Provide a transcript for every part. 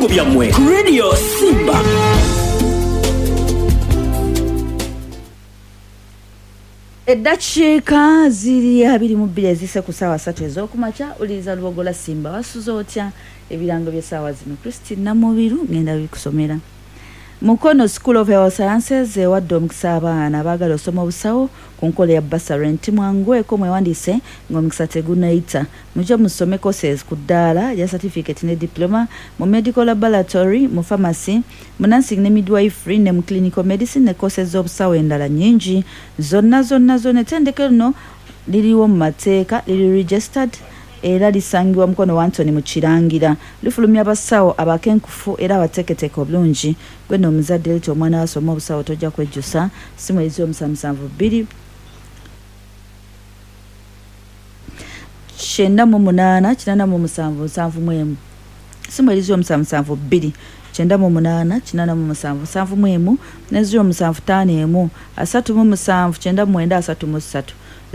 ebiwango byammwe ku Radio Simba. Eddakiika ziri 22 ezise ku ssaawa 3 ez'okumakya uliza Lubogola Simba wasuze otya ebirango by'essaawa zino. Christine Namubiru ngenda bikusomera. Mukono School of Health Sciences ewadde omukisa abaana abaagala osoma obusawo ku nkola ya bursary nti mwangweko mwewandise ng'omukisa tegunayita mujja musome courses ku ddaala ya certificate ne diploma mu medical laboratory, mu pharmacy, mu nursing ne midwifery ne mu clinical medicine ne courses z'obusawo endala nnyingi zonna ettendekero lino liriwo mu mateeka, liri registered era lisangibwa Mukono wa Anthony mu Kirangira. Lifulumya abasawo abakenkufu era abateeketeeke obulungi. Gwe nno omuzadde leeta omwana asoma obusawo tojja kwejjusa. Si mwezi omusanvu 2 98 877 si mwezi omusanvu 2 98 877 ne 0751 37 933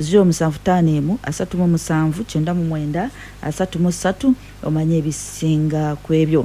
0751 omanye ebisinga ku ebyo.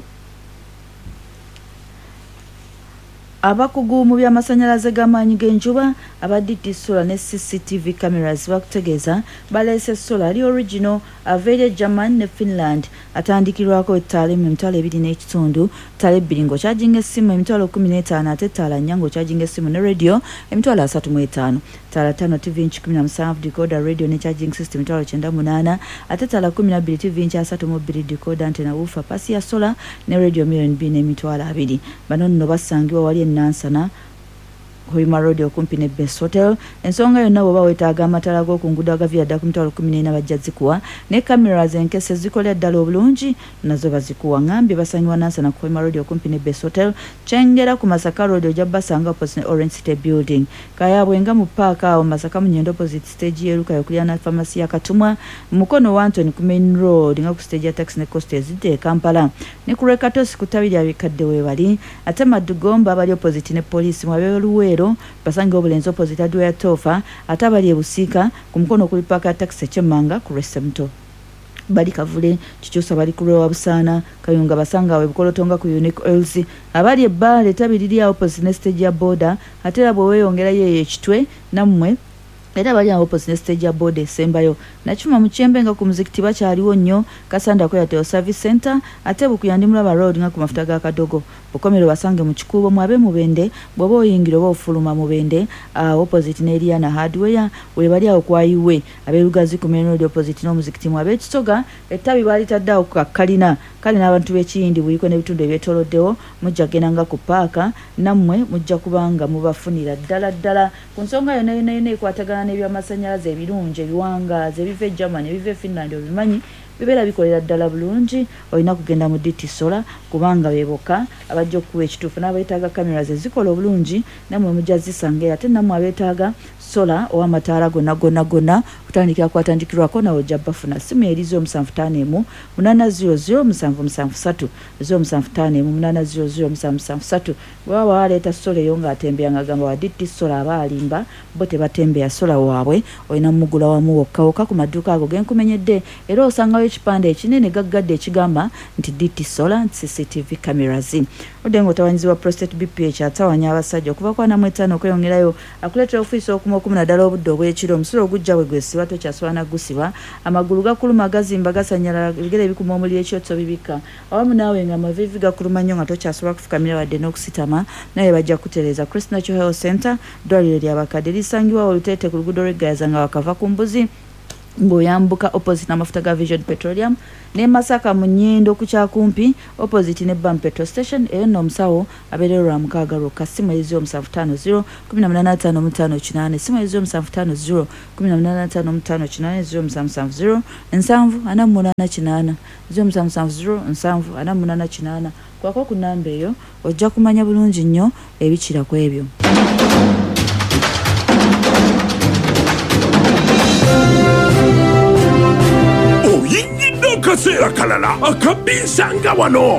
Abakugu mu by'amasannyalaze g'amaanyi g'enjuba aba DT Solar ne CCTV cameras bakutegeeza baleese solar ali original aveere German ne Finland atandikirwako ettaala emitwalo 2.5 ttaala 2 ng'okyajinga essimu emitwalo 15 ate ttaala 4 ng'okyajinga essimu ne radio emitwalo 35 ttaala 5 TV inch 17 decoder radio ne charging system emitwalo 98 ate ttaala 12 TV inch 32 decoder antena woofer pasi ya solar ne radio million 2 n'emitwalo 2. Bano nno basangibwa wali Nansana Hoima Road okumpi ne Best Hotel. Ensonga yonna bw'oba weetaaga amatala g'oku nguudo agavira ddala ku mitwalo 14 bajja zikuwa ne cameras enkese zikolera ddala obulungi nazo bazikuwa. Ngambye basanywa Nansana ku Hoima Road okumpi ne Best Hotel. Kyengera ku Masaka Road ojja basanga opposite ne Orange City Building. Kayabwenga mu paaka awo Masaka mu Nyendo opposite stage y'eruka yokulya na pharmacy ya Katumwa. Mukono wa Anthony ku Main Road nga ku stage ya taxi ne coast ezidde Kampala. Ne ku Rekatosi ku ttabi lya bikadde weebali ate Madugomba abali opposite ne police mwabeeruweero basange obulenzi opposite adwa ya Tofa ate abali ebusiika ku mukono kuli paaka taxi Kyemmanga ku Resemto. Bali Kavule Kikyusa bali ku Lwewa Busaana Kayunga basanga we Bukolotonga ku Unique Oils abali ebbala etabiriri ya opposite ne stage ya border ate labo weeyongerayo ekitwe nammwe era bali awo opposite stage ya board esembayo nakima mu Kyembe nga ku muzikiti bakyaliwo nnyo Kasanda ko yateo service center ate bukuyandimulaba road nga ku mafuta ga Kadogo bukomero basange mu Kikuubo mwabe mubende bwoba oyingira oba ofuluma mubende opposite ne Eliana Hardware we bali awo kwayiwe aberugazi ku main road opposite no muzikiti mwabe Kisoga ettabi bali taddawo ku Kalina kale n'abantu b'ekiyindi buliko n'ebitundu ebyetoloddewo mujja genanga ku paaka nammwe mujja kubanga mubafunira ddala ku nsonga yonna ekwatagana n'ebyamasannyalaze ebirungi ebiwangaazi ebiva e Germany ebiva e Finland obimanyi bibeera bikolera ddala bulungi. Olina kugenda mu DT Solar kubanga beeboka abajja okukuba ekituufu n'abeetaaga cameras ezikola obulungi nammwe mujja zisanga ate nammwe abeetaaga solar ow'amataala gonna kutandikira kwatandikirwako nawe ojja bafuna. Simu eri 0751 800 0751 bwaba waleeta solar eyo ng'atembeya ng'agamba wa DT Solar abaalimba bo tebatembeya solar waabwe olina mugula wamu wokka ku maduuka ago genkumenyedde era osangayo ekipande ekinene gaggadde ekigamba nti DT Solar CCTV cameras. Odde ng'otawanyizibwa prostate BPH atawanya abasajja okuva kwa namwetaano okweyongerayo akuleetera ofiisi okuma naddala obudde obw'ekiro omusulo ogujja bwe gwesiba tokyasobola na gusiba amagulu gakuluma gazimba gasanyalala ebigere bikuma omuliro ekyotso bibika awamu naawe nga amavivi gakuluma nnyo nga tokyasobola kufukamira wadde n'okusitama naye bajja kutereeza Chris Natural Health Center ddwaliro ly'abakadde lisangibwa oluteete ku luguudo lw'Eggayaza nga wakava ku mbuzi ng'oyambuka opposite n'amafuta ga Vision Petroleum ne Masaka mu Nnyendo ku kyakumpi opposite ne BAM Petrol Station eyo nno omusawo abeerera lwa mukaaga lwokka. Simu eri 0750 1855 simu eri 0750 1855 0770 788 kwako ku namba eyo ojja kumanya bulungi nnyo ebikira ku ebyo. Kaseera kalala akabisanga wano